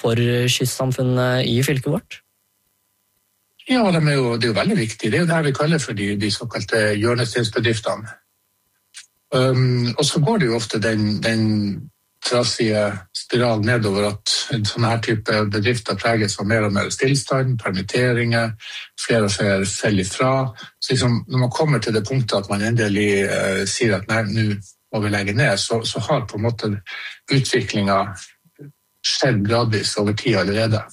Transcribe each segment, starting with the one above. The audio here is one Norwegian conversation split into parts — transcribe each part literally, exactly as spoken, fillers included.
for kystsamfunnet i fylket vårt? Ja, de er jo, det er jo veldig viktig. Det er jo det her vi kaller for de, de såkalte hjørnestensbedriftene. Um, og så går det jo ofte den, den trasige spiral nedover at en sånn her type bedrifter preges av mer og mer stillstand, permitteringer, flere og flere faller ifra. Så liksom, når man kommer til det punktet at man endelig uh, sier at nei, nå må vi legge ned, så, så har på en måte utviklingen skjedd gradvis over tid allerede.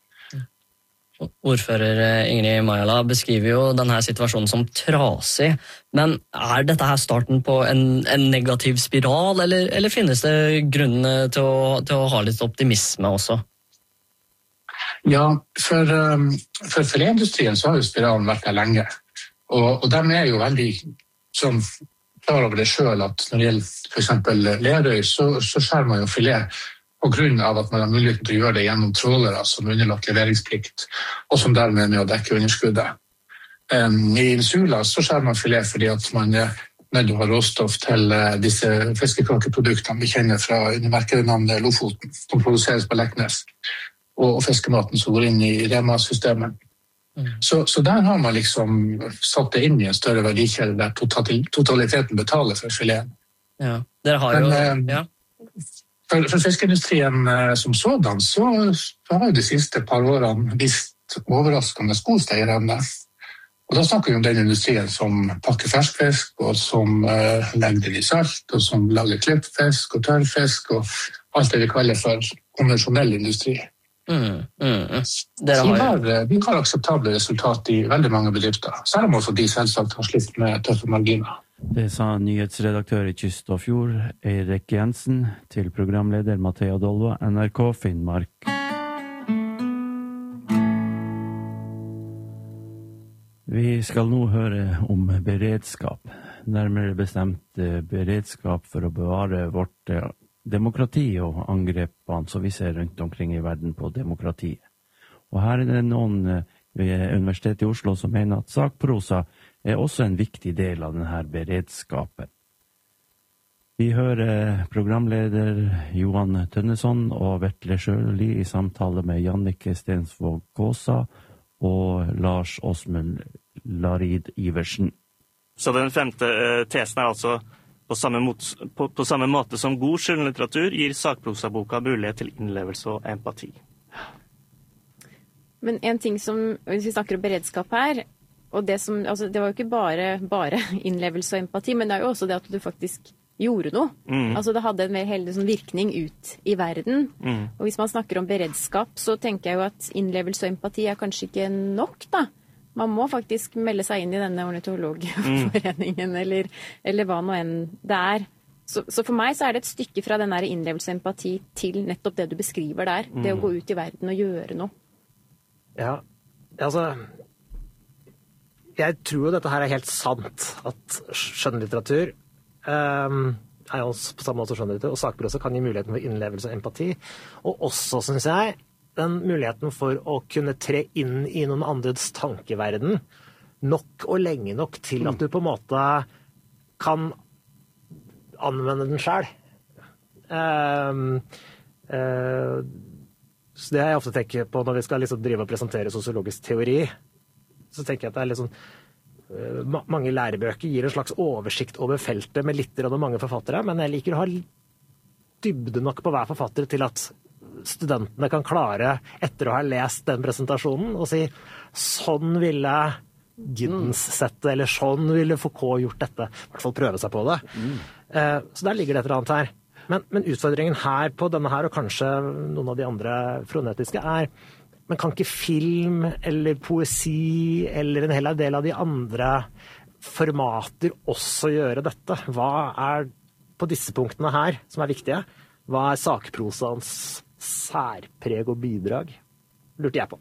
Ordfører Ingrid Majala beskriver jo denne situasjonen som trasig, men er dette her starten på en, en negativ spiral, eller, eller finnes det grunn til å, til å ha litt optimisme også? Ja, for, um, for filetindustrien så har jo spiralen vært der lenge, og, og de er jo veldig sånn, klar over det selv at når det gjelder for eksempel Lerøy, så, så skjærer man jo filet på grunn av at man har mulighet til å gjøre det gjennom trålere som underlagt leveringsplikt, og som dermed er med å dekke underskuddet. Um, I Insula så skjærer man filet fordi at man er nødt til å ha råstoff til uh, disse fiskekakeproduktene vi kjenner fra undermerkenavnet Lofoten, som produseres på Leknes, og, og fiskematen som går inn i Rema-systemet. Mm. Så, så der har man liksom satt det inn i en større verdikjede der totaliteten betaler for fileten. Ja, dere har jo... Men, uh, ja. For, for fiskeindustrien eh, som sådan, så, så har jo de siste par årene vist overraskende god steigerevne. Og da snakker vi om den industrien som pakker ferskfisk, og som eh, legger det i salt, og som lager klippfisk og tørrfisk, og alt det vi kaller for konvensjonell industri. Mm, mm. Så vi har, vi har akseptable resultat i veldig mange bedrifter, selv om også de selvsagt har slitt med tøffe marginer. Det sa nyhetsredaktør i Kyst og Fjord, Eirik Jensen, til programleder Mathea Dolva, N R K Finnmark. Vi skal nå høre om beredskap, nærmere bestemt beredskap for å bevare vårt demokrati og angrepene som vi ser rundt omkring i verden på demokratiet. Og her er det noen ved Universitetet i Oslo som mener at sakprosa er også en viktig del av denne beredskapen. Vi hører programleder Johan Tønneson og Vetle Sjøli i samtale med Jannike Stensvåg Kåsa og Lars Åsmund Larid Iversen. Så den femte tesen er altså på samme, mot, på, på samme måte som god skjønnlitteratur gir sakprosaboka mulighet til innlevelse og empati. Men en ting som, hvis vi snakker om beredskap her, og det, som, altså, det var jo ikke bare, bare innlevelse og empati, men det er jo også det at du faktisk gjorde noe. Mm. Altså det hadde en mer heldig sånn, virkning ut i verden. Mm. Og hvis man snakker om beredskap, så tenker jeg jo at innlevelse og empati er kanskje ikke nok, da. Man må faktisk melde seg inn i denne ornitologforeningen, mm. eller, eller hva nå enn det er. Så, så for meg så er det et stykke fra den der innlevelse og empati til nettopp det du beskriver der. Mm. Det å gå ut i verden og gjøre noe. Ja, altså... Jeg tror jo dette her er helt sant, at skjønnlitteratur um, er jo på samme måte som skjønnlitteratur, og sakprosa kan gi muligheten for innlevelse og empati. Og også, synes jeg, den muligheten for å kunne tre inn i noen andres tankeverden nok og lenge nok til at du på en måte kan anvende den selv. Um, uh, så det jeg ofte tenker på når vi skal liksom drive og presentere sosiologisk teori, så tenker jeg at det er litt sånn, uh, mange lærebøker gir en slags oversikt over feltet med litter og mange forfattere, men jeg liker å ha dybde nok på hver forfatter til at studentene kan klare, etter å ha lest den presentasjonen, og si, sånn ville Giddens sett det, eller sånn ville Foucault gjort dette, i hvert fall prøve seg på det. Mm. Uh, så der ligger det et eller annet her. Men, men utfordringen her på denne her, og kanskje noen av de andre fronetiske, er men kan ikke film eller poesi eller en hel del av de andre formater også gjøre dette? Hva er på disse punktene her som er viktige? Hva er sakprosans særpreg og bidrag? Lurte jeg på.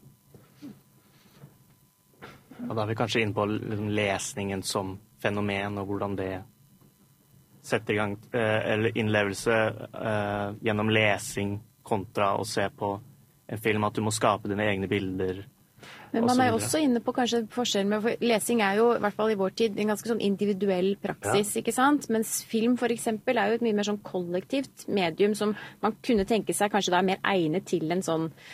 Og da er vi kanskje inne på lesningen som fenomen, og hvordan det setter i gang eller innlevelse eh, gjennom lesing kontra å se på en film, at du må skape dine egne bilder. Men man er jo også inne på kanskje forskjellen med, for lesing er jo, i hvert fall i vår tid, en ganske sånn individuell praksis, ja. Ikke sant? Mens film for eksempel er jo et mye mer sånn kollektivt medium som man kunne tenke seg kanskje da er mer egnet til en sånn